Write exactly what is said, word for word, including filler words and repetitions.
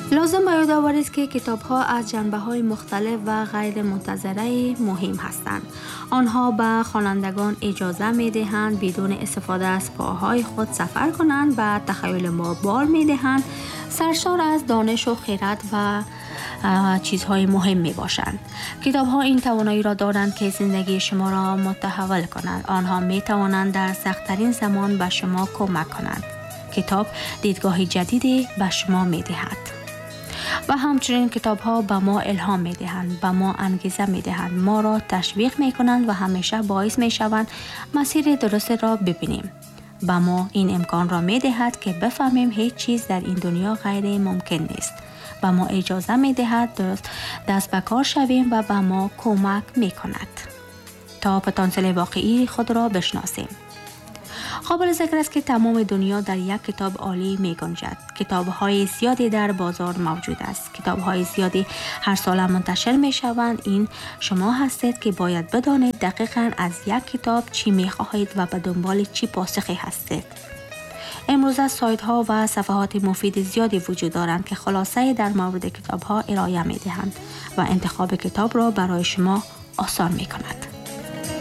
لازم به یاد آورید که کتاب ها از جنبه های مختلف و غیر منتظره مهم هستند. آنها به خوانندگان اجازه می دهند بدون استفاده از پاهای خود سفر کنند، به تخیل ما بال می دهند، سرشار از دانش و خیرات و چیزهای مهم می باشند. کتاب ها این توانایی را دارند که زندگی شما را متحول کنند. آنها می توانند در سخت‌ترین زمان به شما کمک کنند. کتاب دیدگاه جدیدی به شما می دهد. و همچنین کتاب ها به ما الهام می دهند، به ما انگیزه می دهند، ما را تشویق می کنند و همیشه باعث می شوند مسیر درست را ببینیم. به ما این امکان را می دهد که بفهمیم هیچ چیز در این دنیا غیر ممکن نیست. به ما اجازه می دهد دست, دست به کار شویم و به ما کمک می کند تا پتانسیل واقعی خود را بشناسیم. قابل ذکر است که تمام دنیا در یک کتاب عالی می گنجد. کتاب های زیادی در بازار موجود است. کتاب های زیادی هر سال منتشر می شوند. این شما هستید که باید بدانید دقیقاً از یک کتاب چی می خواهید و به دنبال چی پاسخی هستید. امروز سایت ها و صفحات مفید زیادی وجود دارند که خلاصه در مورد کتاب ها ارائه می دهند و انتخاب کتاب را برای شما آسان می کند.